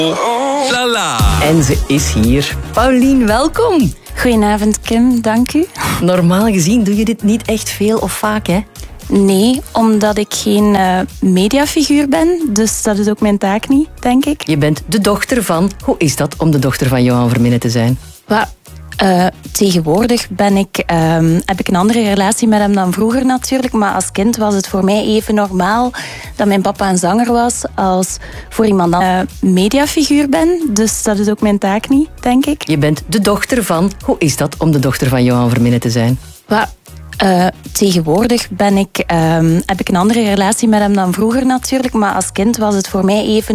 Lala. En ze is hier. Paulien, welkom. Goedenavond, Kim. Dank u. Normaal gezien doe je dit niet echt veel of vaak, hè? Nee, omdat ik geen mediafiguur ben. Dus dat is ook mijn taak niet, denk ik. Je bent de dochter van... Hoe is dat om de dochter van Johan Verminnen te zijn? Tegenwoordig heb ik een andere relatie met hem dan vroeger natuurlijk. Maar als kind was het voor mij even normaal dat mijn papa een zanger was als voor iemand anders mediafiguur ben. Dus dat is ook mijn taak niet, denk ik. Je bent de dochter van... Hoe is dat om de dochter van Johan Verminnen te zijn? Tegenwoordig heb ik een andere relatie met hem dan vroeger natuurlijk. Maar als kind was het voor mij even